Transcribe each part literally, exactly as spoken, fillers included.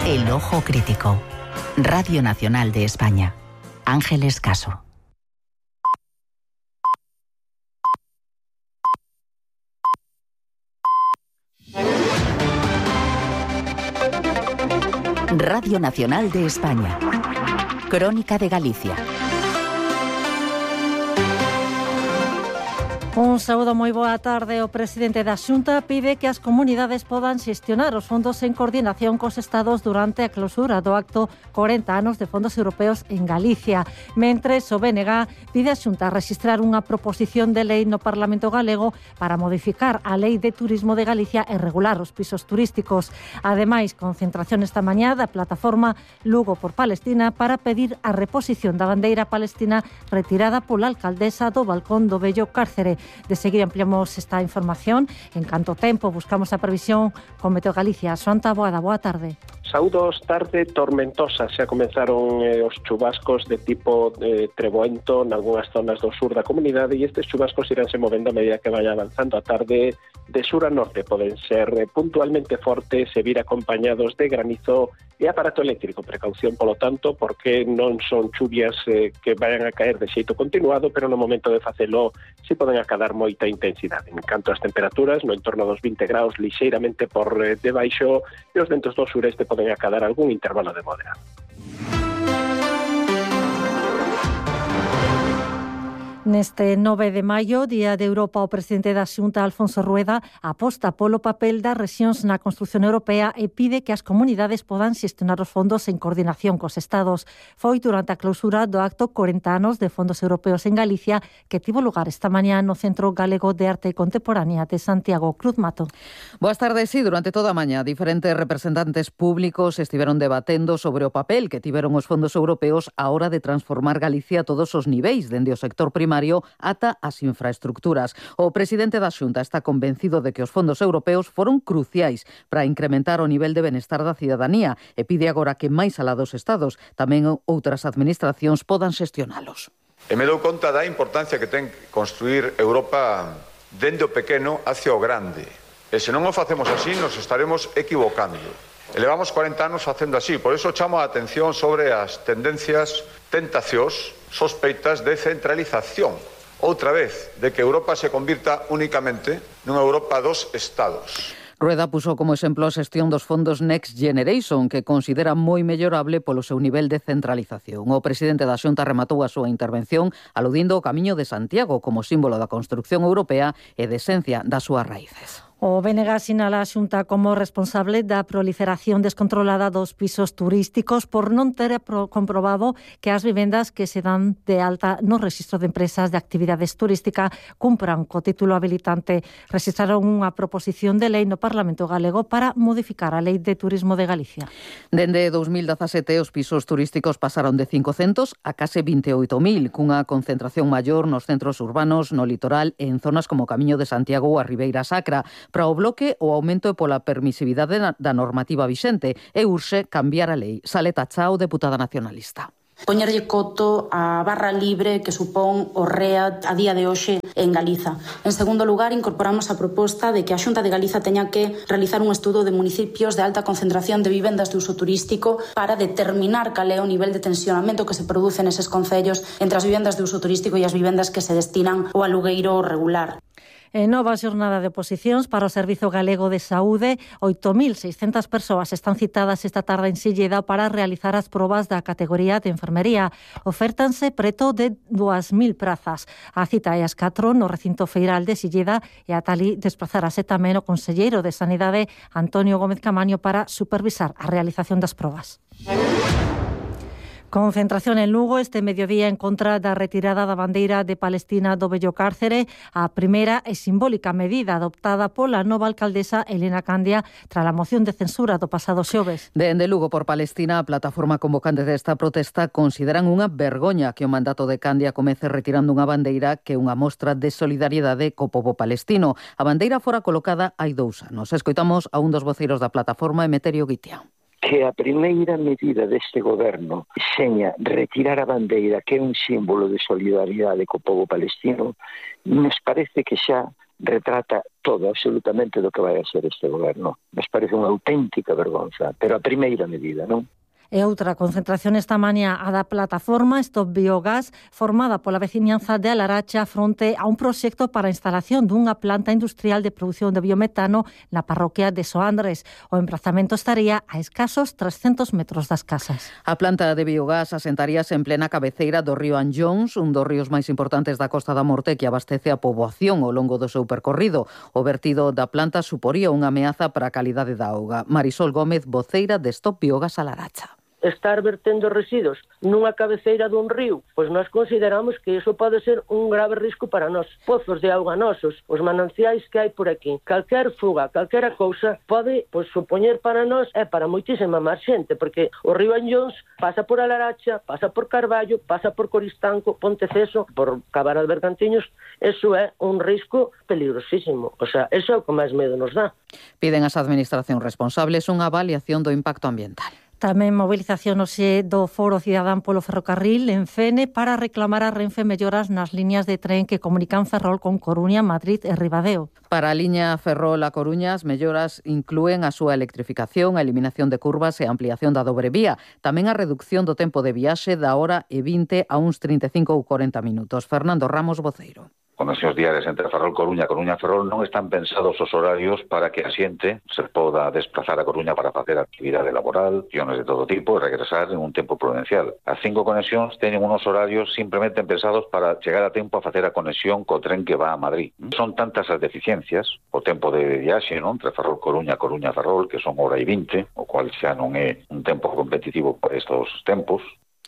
El Ojo Crítico. Radio Nacional de España. Ángeles Caso. Radio Nacional de España. Crónica de Galicia. Un saúdo moi boa tarde. O presidente da Xunta pide que as comunidades podan xestionar os fondos en coordinación cos estados durante a clausura do acto corenta anos de fondos europeos en Galicia. Mentres, o B N G pide a Xunta registrar unha proposición de lei no Parlamento Galego para modificar a Lei de Turismo de Galicia e regular os pisos turísticos. Ademais, concentración esta mañá da plataforma Lugo por Palestina para pedir a reposición da bandeira palestina retirada pola alcaldesa do balcón do vello cárcere. De seguir ampliamos esta información. En canto tempo buscamos a previsión con Meteo Galicia. Xoanta Boada, boa tarde. Saúdos, tarde tormentosa. Xa comenzaron eh, os chubascos de tipo eh, treboento nalgúnas zonas do sur da comunidade e estes chubascos iránse movendo a medida que vaya avanzando a tarde de sur a norte. Poden ser eh, puntualmente fortes e vir acompañados de granizo e aparato eléctrico. Precaución, polo tanto, porque non son chuvias eh, que vayan a caer de xeito continuado, pero no momento de facelo se poden acadar moita intensidade. En canto ás temperaturas, no entorno dos vinte graus, lixeiramente por eh, debaixo, e os ventos do sureste poden acadar algún intervalo de moderado. Neste nove de maio, Día de Europa, o presidente da Xunta, Alfonso Rueda, aposta polo papel das rexións na construción europea e pide que as comunidades podan xestionar os fondos en coordinación cos estados. Foi durante a clausura do acto corenta anos de fondos europeos en Galicia que tivo lugar esta mañá no Centro Galego de Arte Contemporánea de Santiago. Cruz Mato. Boas tardes, sí, durante toda a mañá diferentes representantes públicos estiveron debatendo sobre o papel que tiveron os fondos europeos á hora de transformar Galicia a todos os niveis, dende o sector primario ata as infraestructuras. O presidente da Xunta está convencido de que os fondos europeos foron cruciais para incrementar o nivel de benestar da cidadanía e pide agora que máis alá dos estados tamén outras administracións podan xestionalos. E me dou conta da importancia que ten construir Europa dende o pequeno hacia o grande. E se non o facemos así, nos estaremos equivocando. E levamos corenta anos facendo así, por iso chamo a atención sobre as tendencias, tentacións, sospeitas de centralización. Outra vez, de que Europa se convirta únicamente nunha Europa dos Estados. Rueda puso como exemplo a xestión dos fondos Next Generation, que considera moi mellorable polo seu nivel de centralización. O presidente da Xunta rematou a súa intervención aludindo ao Camiño de Santiago como símbolo da construción europea e de esencia das súas raíces. O B N G sinala a Xunta como responsable da proliferación descontrolada dos pisos turísticos por non ter comprobado que as vivendas que se dan de alta no Rexistro de Empresas de Actividades Turística cumpran co título habilitante. Registraron unha proposición de lei no Parlamento Galego para modificar a Lei de Turismo de Galicia. Dende dous mil dezasete, os pisos turísticos pasaron de cincocentos a case vinte e oito mil, cunha concentración maior nos centros urbanos, no litoral e en zonas como o Camiño de Santiago ou a Ribeira Sacra. Para o bloque, o aumento é pola permisividade da normativa vixente e urxe cambiar a lei. Saleta Chao, deputada nacionalista. Poñerlle coto a barra libre que supón o R E A a día de hoxe en Galiza. En segundo lugar, incorporamos a proposta de que a Xunta de Galiza teña que realizar un estudo de municipios de alta concentración de vivendas de uso turístico para determinar cal é o nivel de tensionamento que se produce neses concellos entre as vivendas de uso turístico e as vivendas que se destinan ao alugueiro regular. En nova xornada de oposicións para o Servizo Galego de Saúde, oito mil seiscentas persoas están citadas esta tarde en Silleda para realizar as probas da categoría de enfermería. Ofértanse preto de dúas mil prazas. A cita é ás catro no recinto feiral de Silleda e a talí desplazarase tamén o conselleiro de Sanidade, Antonio Gómez Camaño, para supervisar a realización das probas. Concentración en Lugo este mediodía en contra da retirada da bandeira de Palestina do vello cárcere, a primeira e simbólica medida adoptada pola nova alcaldesa Elena Candia tras a moción de censura do pasado xoves. Dende Lugo por Palestina, a plataforma convocante desta protesta consideran unha vergoña que o mandato de Candia comece retirando unha bandeira que é unha mostra de solidariedade co pobo palestino. A bandeira fora colocada hai dous anos. Escoitamos a un dos voceiros da plataforma, Emeterio Guitia. Que a primeira medida deste goberno seña retirar a bandeira, que é un símbolo de solidariedade co pobo palestino, nos parece que xa retrata todo, absolutamente, do que vai a ser este goberno. Nos parece unha auténtica vergonza, pero a primeira medida, non? E outra concentración esta mañá a da plataforma Stop Biogás, formada pola veciñanza de Alaracha fronte a un proxecto para a instalación dunha planta industrial de produción de biometano na parroquia de Soandres. O emprazamento estaría a escasos trescentos metros das casas. A planta de biogás asentaríase en plena cabeceira do río Anllóns, un dos ríos máis importantes da Costa da Morte que abastece a poboación ao longo do seu percorrido. O vertido da planta suporía unha ameaza para a calidade da auga. Marisol Gómez, voceira de Stop Biogás Alaracha. Estar vertendo residuos nunha cabeceira dun río, pois nós consideramos que iso pode ser un grave risco para nós. Pozos de auga nosos, os mananciais que hai por aquí, calquer fuga, calquera cousa pode pois, supoñer para nós e para moitísima máis xente, porque o río Anllóns pasa por Alaracha, pasa por Carballo, pasa por Coristanco, Ponteceso, por Cabara de Bergantiños. Eso é un risco peligrosísimo. O sea, eso é o que máis medo nos dá. Piden ás administracións responsables unha avaliación do impacto ambiental. Tamén movilización hoxe do Foro Cidadán polo Ferrocarril en Fene para reclamar a Renfe melloras nas liñas de tren que comunican Ferrol con Coruña, Madrid e Ribadeo. Para a liña Ferrol a Coruña, as melloras inclúen a súa electrificación, a eliminación de curvas e a ampliación da dobre vía. Tamén a reducción do tempo de viaxe da hora e vinte a uns trinta e cinco ou corenta minutos. Fernando Ramos, voceiro. Conexións diarias entre Ferrol Coruña e Coruña Ferrol non están pensados os horarios para que a xente se poda desplazar a Coruña para facer actividade laboral, acciones de todo tipo e regresar en un tempo prudencial. As cinco conexións teñen unos horarios simplemente pensados para chegar a tempo a facer a conexión co tren que va a Madrid. Son tantas as deficiencias, o tempo de viaxe, non, entre Ferrol Coruña e Coruña Ferrol, que son hora e vinte, o cual xa non é un tempo competitivo para estos tempos.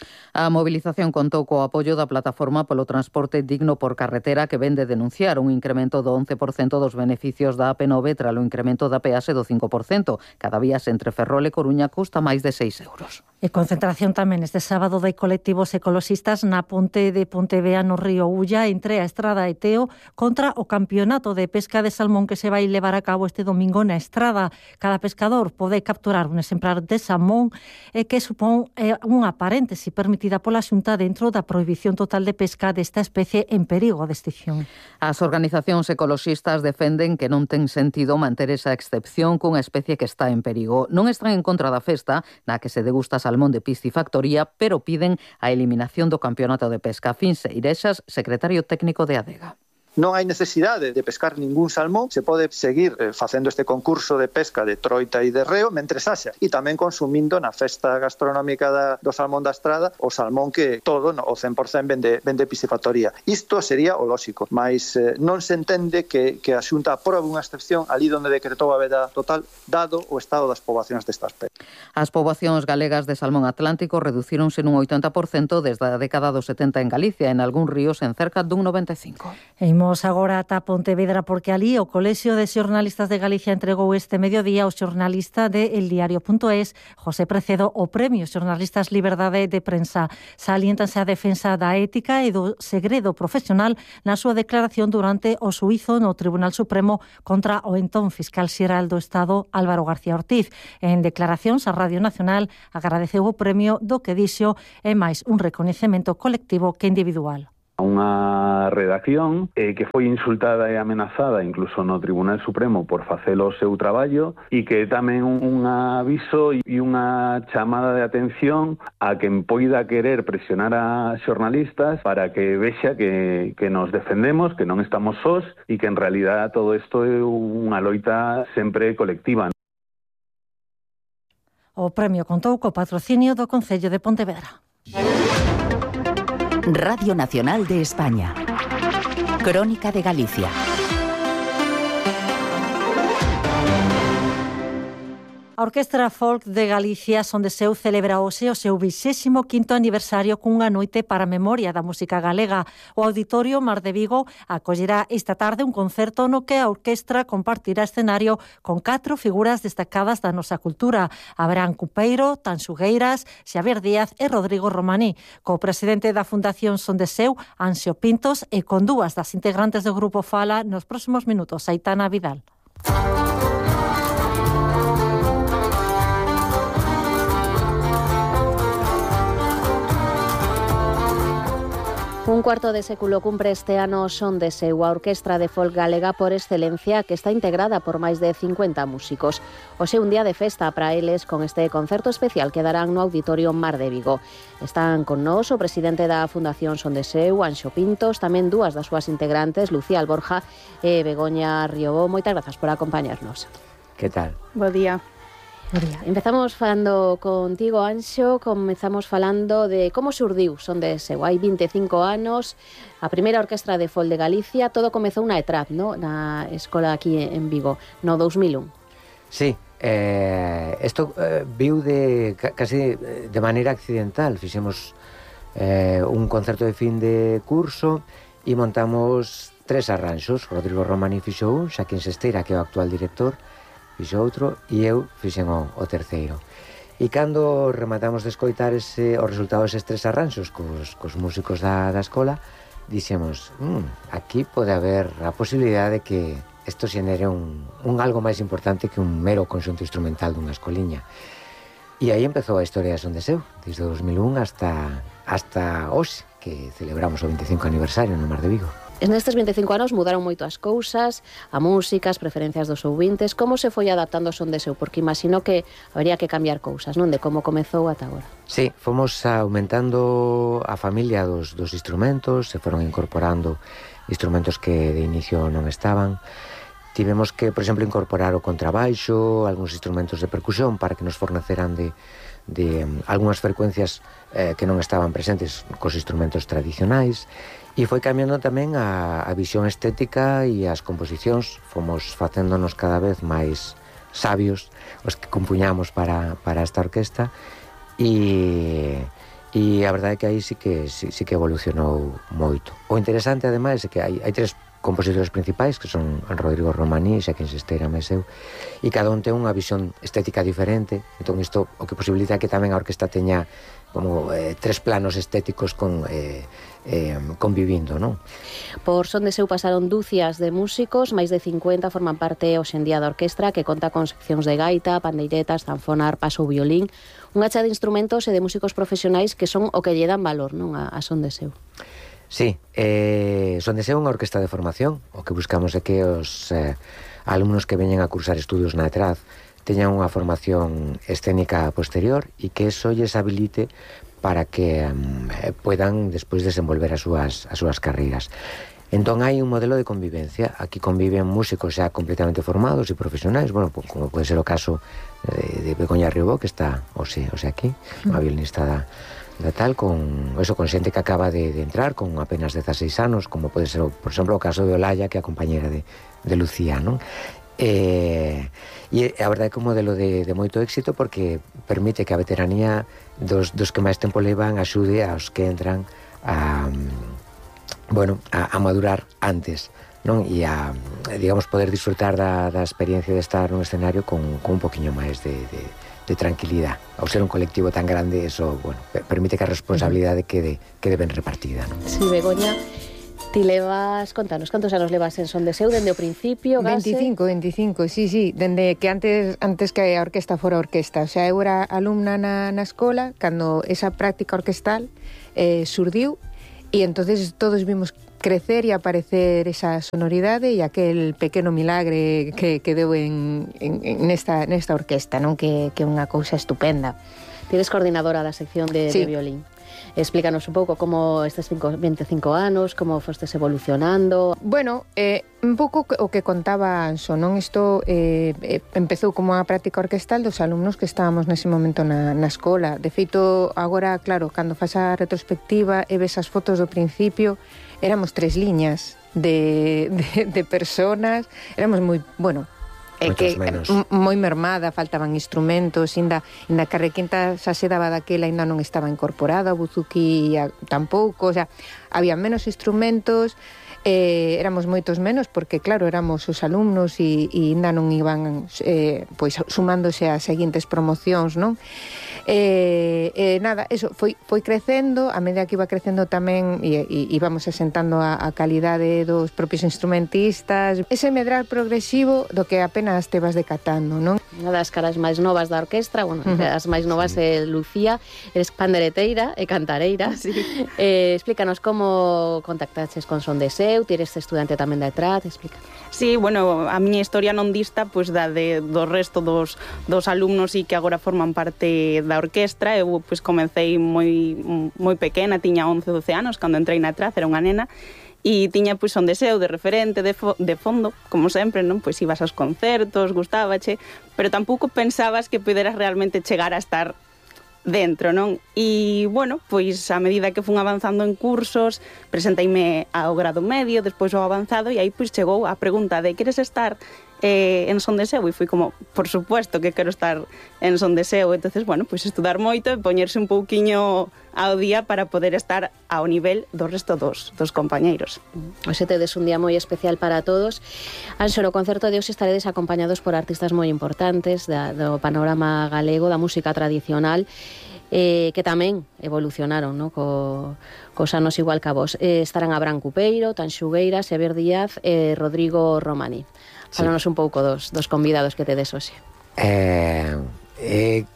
A movilización contou co apoio da Plataforma polo Transporte Digno por Carretera, que vende denunciar un incremento do once por cento dos beneficios da A P nove tras o incremento da peaxe do cinco por cento. Cada viaxe entre Ferrol e Coruña custa máis de seis euros. E concentración tamén este sábado de colectivos ecoloxistas na ponte de Pontevea no río Ulla entre a Estrada e Teo contra o campeonato de pesca de salmón que se vai levar a cabo este domingo na Estrada. Cada pescador pode capturar un exemplar de salmón e que supón unha paréntese permitida pola Xunta dentro da prohibición total de pesca desta especie en perigo de extinción. As organizacións ecoloxistas defenden que non ten sentido manter esa excepción cunha especie que está en perigo. Non están en contra da festa na que se degusta salmón de piscifactoría, pero piden a eliminación do campeonato de pesca. Finse Irexas, secretario técnico de Adega. Non hai necesidade de pescar ningún salmón, se pode seguir eh, facendo este concurso de pesca de troita e de reo mentres haxa, e tamén consumindo na festa gastronómica da, do salmón da Estrada o salmón que todo, no, o cen por cento vende, vende piscifactoría. Isto sería o lóxico, mas eh, non se entende que, que a Xunta aprobe unha excepción ali onde decretou a veda total dado o estado das poboacións desta especie. As poboacións galegas de salmón atlántico reducíronse nun oitenta por cento desde a década dos setenta en Galicia, en algúns ríos en cerca dun noventa e cinco por cento. E imos agora ata Pontevedra porque ali o Colexio de Xornalistas de Galicia entregou este mediodía ao xornalista de El Diario punto es, José Precedo, o Premio Xornalistas Liberdade de Prensa. Saliéntase a defensa da ética e do segredo profesional na súa declaración durante o xuízo no Tribunal Supremo contra o entón fiscal xeral do Estado, Álvaro García Ortiz. En declaracións a Radio Nacional agradeceu o premio do que dixo é máis un recoñecemento colectivo que individual. Unha redacción eh, que foi insultada e amenazada incluso no Tribunal Supremo por facelo o seu traballo e que tamén un, un aviso e unha chamada de atención a quen poida querer presionar a xornalistas para que vexa que, que nos defendemos, que non estamos sós e que en realidad todo isto é unha loita sempre colectiva. O premio contou co patrocinio do Concello de Pontevedra. Radio Nacional de España. Crónica de Galicia. A Orquestra Folk de Galicia Son de Seu celebra hoxe o seu vixésimo quinto aniversario cunha noite para a memoria da música galega. O Auditorio Mar de Vigo acollerá esta tarde un concerto no que a orquestra compartirá escenario con catro figuras destacadas da nosa cultura. Abraham Cupeiro, Tanxugueiras, Xavier Díaz e Rodrigo Romaní, co presidente da Fundación Son de Seu, Anxo Pintos, e con dúas das integrantes do grupo Fala nos próximos minutos, Aitana Vidal. Un cuarto de século cumpre este ano Son de Seu, a orquestra de folk galega por excelencia que está integrada por máis de cincuenta músicos. Hoxe un día de festa para eles con este concerto especial que darán no Auditorio Mar de Vigo. Están con nós o presidente da Fundación Son de Seu, Anxo Pintos, tamén dúas das súas integrantes, Lucía Alborja e Begoña Riobó. Moitas grazas por acompañarnos. Que tal? Bo día. Empezamos falando contigo, Anxo, comezamos falando de como surdiu Son de Seu. Hai vinte e cinco anos, a primeira orquestra de folk de Galicia, todo comezou na ETRAP, no? Na escola aquí en Vigo, no dos mil un. Sí, eh, esto eh, viu de casi de maneira accidental. Fixemos eh, un concerto de fin de curso e montamos tres arranxos. Rodrigo Romani fixo un, Xaquín Sesteira, que é o actual director, fixo outro, e eu fixen o, o terceiro. E cando rematamos de escoitar ese, o resultado deses tres arranxos cos, cos músicos da, da escola, dixemos, mmm, aquí pode haber a posibilidade de que isto xenere un, un algo máis importante que un mero conxunto instrumental dunha escoliña. E aí empezou a historia de Son de Seu, desde o dos mil un hasta, hasta hoxe, que celebramos o vinte e cinco aniversario no Mar de Vigo. Nestes vinte e cinco anos mudaron moito as cousas, a música, as preferencias dos ouvintes. Como se foi adaptando Son de Seu? Porque imagino que habería que cambiar cousas, non? De como comezou ata agora. Sí, fomos aumentando a familia dos, dos instrumentos, se foron incorporando instrumentos que de inicio non estaban. Tivemos que, por exemplo, incorporar o contrabaixo, algúns instrumentos de percusión para que nos forneceran de, de um, algunhas frecuencias eh, que non estaban presentes cos instrumentos tradicionais. E foi cambiando tamén a, a visión estética e as composicións. Fomos facéndonos cada vez máis sabios os que compuñamos para, para esta orquesta e, e a verdade é que aí sí que, sí, sí que evolucionou moito. O interesante, ademais, é que hai, hai tres compositores principais, que son Rodrigo Romaní, Xaquín Sesteira e eu, e cada un ten unha visión estética diferente. Entón isto o que posibilita que tamén a orquesta teña como eh, tres planos estéticos con... Eh, Eh, convivindo, non? Por Son de Seu pasaron dúcias de músicos, máis de cincuenta forman parte hoxe en día da orquestra, que conta con seccións de gaita, pandeiretas, zanfona, arpas ou violín, unha cha de instrumentos e de músicos profesionais que son o que lle dan valor, non, a, a Son de Seu. Sí, eh, Son de Seu é unha orquesta de formación. O que buscamos é que os eh, alumnos que veñen a cursar estudios na ETRAD teñan unha formación escénica posterior e que eso lles habilite para que um, puedan despois desenvolver as súas, as súas carreiras. Entón hai un modelo de convivencia. Aquí conviven músicos xa completamente formados e profesionais, bueno, como pode ser o caso de, de Begoña Riobó, que está hoxe, hoxe aquí, unha violinista da, da tal, con eso, con xente que acaba de, de entrar con apenas dezaseis anos, como pode ser, por exemplo, o caso de Olaya, que é a compañera de, de Lucía, non? E, e a verdade é que é un modelo de, de moito éxito porque permite que a veteranía dos, dos que máis tempo levan axude aos que entran a, bueno, a, a madurar antes, non? E a, digamos, poder disfrutar da, da experiencia de estar nun escenario con, con un poquinho máis de, de, de tranquilidade. Ao ser un colectivo tan grande, eso, bueno, permite que a responsabilidade quede, quede ben repartida, non? Sí, Begoña, ti levas, contanos, cantos anos levas en Son de Seu, dende o principio, Gase? veinticinco, veinticinco, sí, sí, dende que antes antes que a orquesta fora orquesta. O sea, eu era alumna na, na escola, cando esa práctica orquestal eh, surdiu, e entonces todos vimos crecer e aparecer esa sonoridade e aquel pequeno milagre que, que deu en, en, en nesta, nesta orquesta, non? Que, que é unha cousa estupenda. Ti eres coordinadora da sección de, sí. de violín. Explícanos un pouco como estes vinte e cinco anos, como fostes evolucionando. Bueno, eh, un pouco o que contaba Anxo, non? Isto eh, eh, empezou como a práctica orquestal dos alumnos que estábamos nese momento na, na escola. De feito, agora, claro, cando faz a retrospectiva e ves as fotos do principio, éramos tres liñas de, de, de personas, éramos moi, bueno... É que moi mermada, faltaban instrumentos, inda, inda que a requinta xa se daba daquela, ainda non estaba incorporada, o buzuki a, tampouco, o sea, había menos instrumentos, eh, éramos moitos menos, porque claro, éramos os alumnos e, e ainda non iban eh, pois sumándose as seguintes promocións, non? E, e nada, eso, foi, foi crecendo, a medida que iba crecendo tamén e, e íbamos asentando a, a calidade dos propios instrumentistas, ese medrar progresivo do que apenas te vas decatando, non? Unha das caras máis novas da orquestra, bueno, uh-huh. as máis novas sí. é Lucía, eres pandereteira e cantareira. Sí. Eh, explícanos como contactaches con Son de Seu, ti eres estudante tamén da E T R A D, explica. Sí, bueno, a miña historia non dista pois da de, do resto dos, dos alumnos e que agora forman parte da orquestra. Eu pois comecei moi moi pequena, tiña once, doce anos cando entrei na E T R A D, era unha nena, e tiña pois Son de Seu de referente, de, fo de fondo, como sempre, non? Pois ibas aos concertos, gustábache, pero tampouco pensabas que puderas realmente chegar a estar dentro, non? E, bueno, pois a medida que fun avanzando en cursos, presenteime ao grado medio, despois ao avanzado, e aí pois chegou a pregunta de queres estar eh, en Son de Seu? E fui como, por supuesto que quero estar en Son de Seu. Entonces, bueno, pois estudar moito e poñerse un pouquiño ao día para poder estar ao nivel do resto dos, dos compañeiros. Hoxe tedes un día moi especial para todos. Anxo, no concerto de hoxe estaredes acompañados por artistas moi importantes da, do panorama galego, da música tradicional, eh, que tamén evolucionaron, no? Co, cos anos igual que a vos. Eh, estarán Abraham Cupeiro, Tanxugueira, Xavier Díaz e eh, Rodrigo Romani. Fálanos sí. un pouco dos, dos convidados que tedes hoxe. É eh, eh,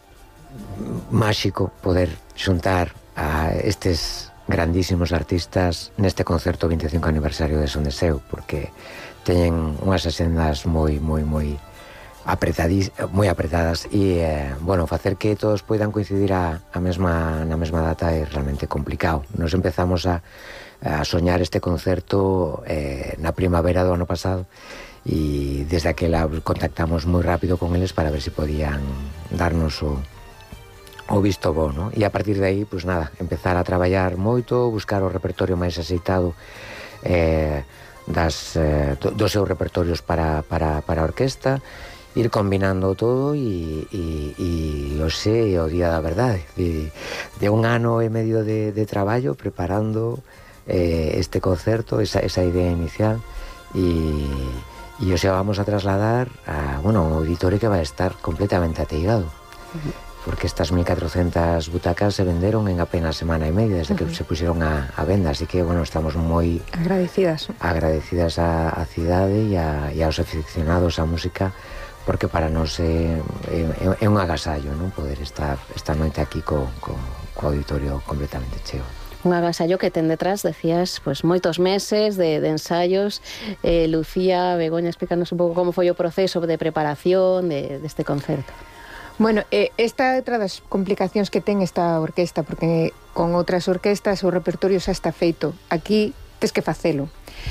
máxico poder xuntar a estes grandísimos artistas neste concerto vinte e cinco aniversario de Son de Seu, porque teñen unhas axendas moi, moi, moi apretadís, moi apretadas e, eh, bueno, facer que todos poidan coincidir a, a mesma, na mesma data é realmente complicado. Nos empezamos a, a soñar este concerto eh, na primavera do ano pasado e desde aquela contactamos moi rápido con eles para ver se podían darnos o, o visto bo, no? E a partir de aí, pois nada, empezar a traballar moito, buscar o repertorio máis aceitado eh, das, eh, do, dos seus repertorios para, para, para a orquesta, ir combinando todo e, e, e hoxe o día da verdade de, de un ano e medio de, de traballo preparando eh, este concerto, esa, esa idea inicial e, e hoxe vamos a trasladar a, bueno, un auditorio que vai estar completamente ateigado. Uh-huh. Porque estas mil catrocentas butacas se venderon en apenas semana e media desde que uh-huh. se pusieron a, a venda, así que, bueno, estamos moi agradecidas agradecidas a, a cidade e, a, e aos aficionados á música, porque para nós é, é, é un agasallo, non? Poder estar esta noite aquí co, co, co auditorio completamente cheo. Un agasallo que ten detrás, decías, pues moitos meses de, de ensayos. eh, Lucía, Begoña, explícanos un pouco como foi o proceso de preparación de, deste concerto. Bueno, eh, esta é outra das complicacións que ten esta orquesta, porque con outras orquestas o repertorio xa está feito. Aquí tes que facelo.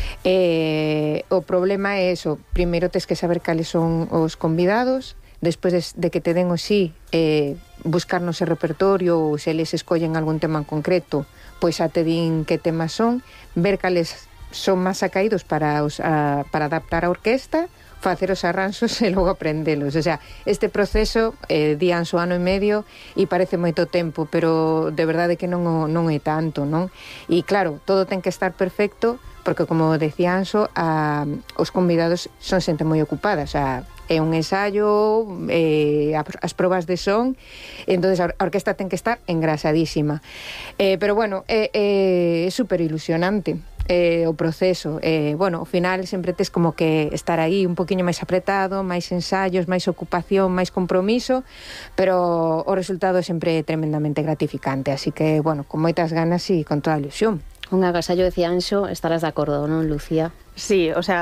Eh, o problema é eso, primeiro tes que saber cales son os convidados, despois de, de que te den o sí, eh, buscar no ese repertorio, ou se eles escollen algún tema en concreto, pois xa te din que temas son, ver cales son máis acaídos para, os, a, para adaptar a orquesta, facer os arranxos e logo aprendelos. O sea, este proceso eh, di Anxo ano e medio e parece moito tempo, pero de verdade que non, non é tanto, non? E claro, todo ten que estar perfecto, porque como decía Anxo, a, os convidados son xente moi ocupada, o sea, é un ensayo, eh, as probas de son, entonces a orquesta ten que estar engrasadísima. Eh, pero bueno, é eh, eh, super ilusionante eh, o proceso. Eh, bueno, ao final sempre tes como que estar aí un poquinho máis apretado, máis ensayos, máis ocupación, máis compromiso, pero o resultado é sempre tremendamente gratificante, así que, bueno, con moitas ganas e con toda a ilusión. Un agasallo, decía Anxo, estarás de acordo, non, Lucía? Sí, o sea,